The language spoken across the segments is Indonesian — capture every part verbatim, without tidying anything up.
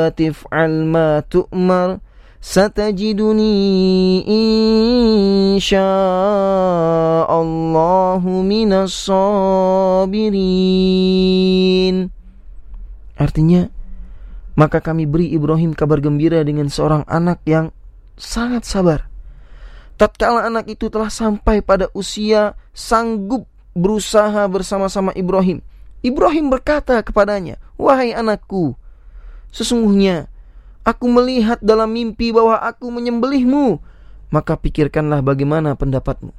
tif'al ma tu'mar satajiduni insya'allahu minas sabirin. Artinya, maka kami beri Ibrahim kabar gembira dengan seorang anak yang sangat sabar. Tatkala anak itu telah sampai pada usia sanggup berusaha bersama-sama Ibrahim, Ibrahim berkata kepadanya, "Wahai anakku, sesungguhnya aku melihat dalam mimpi bahwa aku menyembelihmu, maka pikirkanlah bagaimana pendapatmu."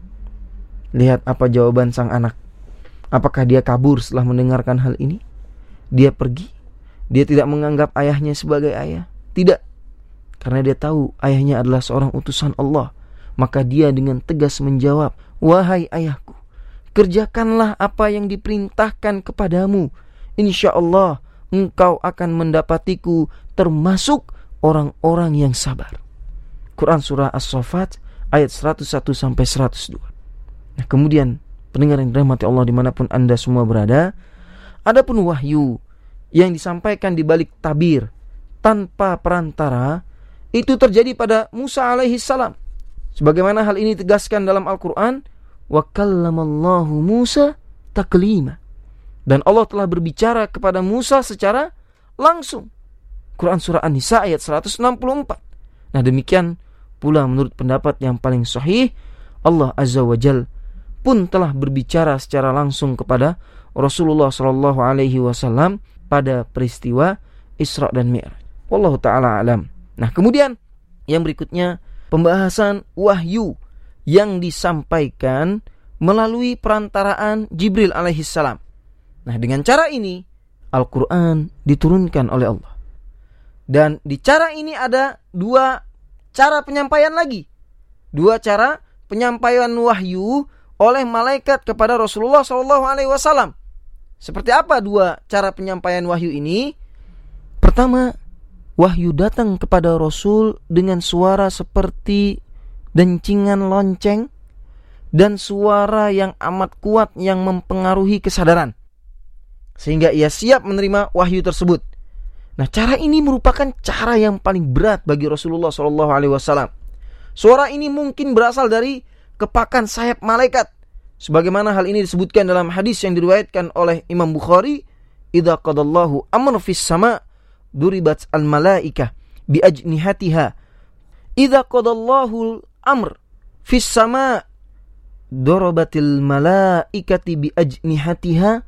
Lihat apa jawaban sang anak. Apakah dia kabur setelah mendengarkan hal ini? Dia pergi. Dia tidak menganggap ayahnya sebagai ayah. Tidak. Karena dia tahu ayahnya adalah seorang utusan Allah. Maka dia dengan tegas menjawab, "Wahai ayahku, kerjakanlah apa yang diperintahkan kepadamu. Insya Allah engkau akan mendapatiku termasuk orang-orang yang sabar." Quran Surah As-Saffat ayat seratus satu sampai seratus dua. Nah, kemudian pendengar yang dirahmati Allah dimanapun Anda semua berada, adapun wahyu yang disampaikan di balik tabir tanpa perantara itu terjadi pada Musa alaihi salam. Sebagaimana hal ini ditegaskan dalam Al-Quran, wa kallamallahu Musa taklima. Dan Allah telah berbicara kepada Musa secara langsung. Quran Surah An-Nisa ayat seratus enam puluh empat. Nah, demikian pula menurut pendapat yang paling sahih, Allah Azza wa Jal pun telah berbicara secara langsung kepada Rasulullah Shallallahu Alaihi Wasallam pada peristiwa Isra dan Mi'raj. Wallahu ta'ala alam. Nah, kemudian yang berikutnya, pembahasan wahyu yang disampaikan melalui perantaraan Jibril alaihissalam. Nah, dengan cara ini Al-Quran diturunkan oleh Allah. Dan di cara ini ada dua cara penyampaian lagi. Dua cara penyampaian wahyu oleh malaikat kepada Rasulullah shallallahu alaihi wasallam. Seperti apa dua cara penyampaian wahyu ini? Pertama, wahyu datang kepada Rasul dengan suara seperti dencingan lonceng dan suara yang amat kuat yang mempengaruhi kesadaran, sehingga ia siap menerima wahyu tersebut. Nah, cara ini merupakan cara yang paling berat bagi Rasulullah shallallahu alaihi wasallam. Suara ini mungkin berasal dari kepakan sayap malaikat, sebagaimana hal ini disebutkan dalam hadis yang diriwayatkan oleh Imam Bukhari, "Idza qadallahu amran fis sama' duribat al-malaikah bi ajnihatiha. Idza qadallahu al-amr fis sama' durabatil malaikati bi ajnihatiha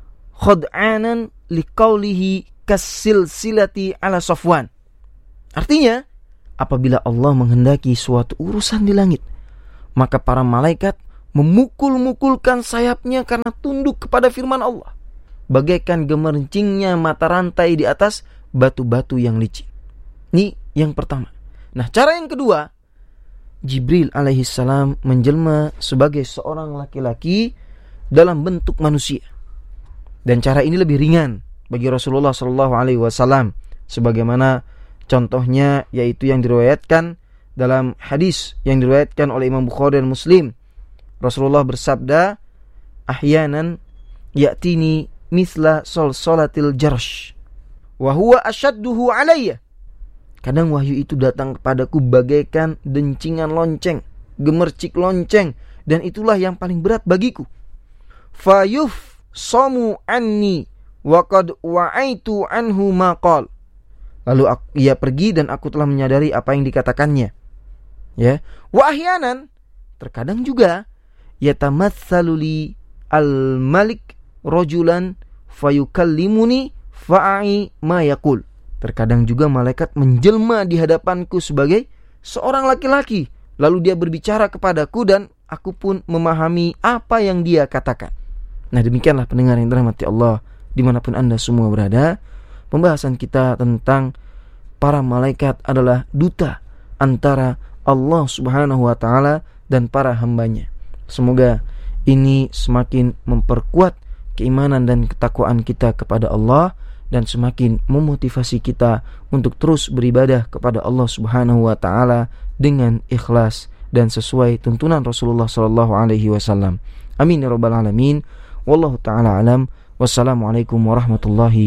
khad'anan liqaulihi kasilsilati ala Safwan." Artinya, apabila Allah menghendaki suatu urusan di langit, maka para malaikat memukul-mukulkan sayapnya karena tunduk kepada firman Allah, bagaikan gemercingnya mata rantai di atas batu-batu yang licin. Ini yang pertama. Nah, cara yang kedua, Jibril alaihissalam menjelma sebagai seorang laki-laki dalam bentuk manusia. Dan cara ini lebih ringan bagi Rasulullah shallallahu alaihi wasallam, sebagaimana contohnya yaitu yang diriwayatkan dalam hadis yang diriwayatkan oleh Imam Bukhari dan Muslim. Rasulullah bersabda, "Ahyanan ya'tini mithla solsolatil jarsh wa huwa ashadduhu alayya." Kadang wahyu itu datang kepadaku bagaikan dencingan lonceng, gemercik lonceng, dan itulah yang paling berat bagiku. Fayuf samu anni wa qad wa'aitu anhu ma qal. Lalu aku, ia pergi dan aku telah menyadari apa yang dikatakannya. Ya, wa ahyanan, terkadang juga yatamatsalu li al-malik rajulan fayukallimuni fa'i ma yaqul. Terkadang juga malaikat menjelma di hadapanku sebagai seorang laki-laki, lalu dia berbicara kepadaku dan aku pun memahami apa yang dia katakan. Nah, demikianlah pendengar yang dirahmati Allah dimanapun Anda semua berada, pembahasan kita tentang para malaikat adalah duta antara Allah subhanahu wa ta'ala dan para hambanya. Semoga ini semakin memperkuat keimanan dan ketakwaan kita kepada Allah, dan semakin memotivasi kita untuk terus beribadah kepada Allah subhanahu wa ta'ala dengan ikhlas dan sesuai tuntunan Rasulullah sallallahu alaihi wasallam. Amin ya rabbal alamin. Wallahu ta'ala alam. Wassalamualaikum warahmatullahi